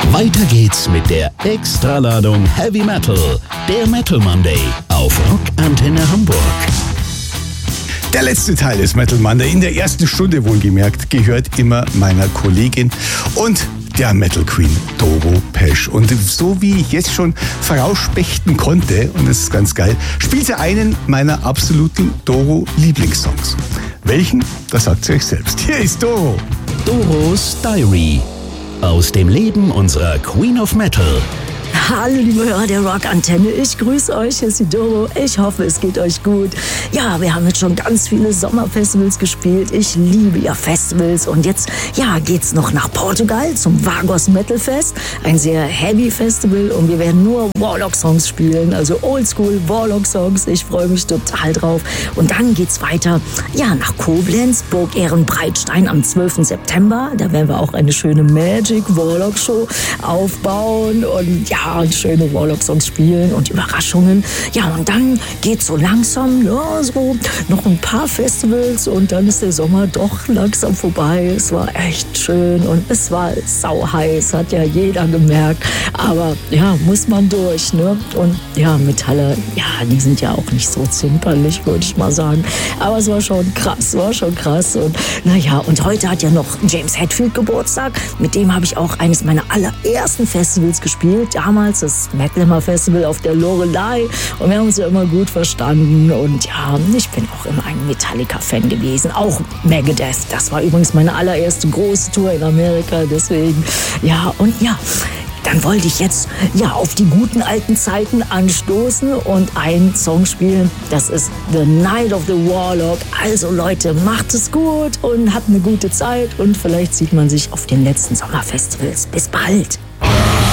Weiter geht's mit der Extraladung Heavy Metal, der Metal Monday auf Rock Antenne Hamburg. Der letzte Teil des Metal Monday, in der ersten Stunde wohlgemerkt, gehört immer meiner Kollegin und der Metal Queen Doro Pesch. Und so wie ich jetzt schon vorausspechten konnte, und das ist ganz geil, spielt sie einen meiner absoluten Doro-Lieblingssongs. Welchen? Das sagt sie euch selbst. Hier ist Doro. Doros Diary. Aus dem Leben unserer Queen of Metal. Hallo liebe Hörer der Rock-Antenne, ich grüße euch, hier ist die Doro, ich hoffe es geht euch gut. Ja, wir haben jetzt schon ganz viele Sommerfestivals gespielt, ich liebe ja Festivals und jetzt geht's noch nach Portugal zum Vagos Metal Fest, ein sehr heavy Festival und wir werden nur Warlock-Songs spielen, also Oldschool Warlock-Songs, ich freue mich total drauf. Und dann geht's weiter, nach Koblenz, Burg Ehrenbreitstein am 12. September, da werden wir auch eine schöne Magic Warlock Show aufbauen und schöne Warlock-Songs spielen und Überraschungen. Ja, und dann geht's so langsam, so noch ein paar Festivals und dann ist der Sommer doch langsam vorbei. Es war echt schön und es war sau heiß, hat ja jeder gemerkt. Aber muss man durch, ne? Und Metaller, die sind ja auch nicht so zimperlich, würde ich mal sagen. Aber es war schon krass, Und und heute hat ja noch James Hetfield Geburtstag. Mit dem habe ich auch eines meiner allerersten Festivals gespielt. Damals das Metal Hammer Festival auf der Loreley und wir haben uns ja immer gut verstanden und ich bin auch immer ein Metallica-Fan gewesen, auch Megadeth, das war übrigens meine allererste große Tour in Amerika, deswegen, dann wollte ich jetzt auf die guten alten Zeiten anstoßen und einen Song spielen, das ist The Night of the Warlock. Also Leute, macht es gut und habt eine gute Zeit und vielleicht sieht man sich auf den letzten Sommerfestivals. Bis bald!